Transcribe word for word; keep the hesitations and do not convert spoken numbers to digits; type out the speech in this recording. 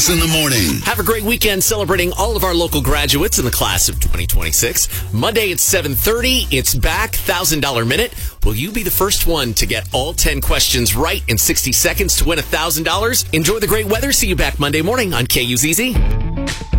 Jess in the morning. Have a great weekend celebrating all of our local graduates in the class of twenty twenty-six. Monday at seven thirty, it's back, one thousand dollars Minute. Will you be the first one to get all ten questions right in sixty seconds to win one thousand dollars? Enjoy the great weather. See you back Monday morning on K U Z Z.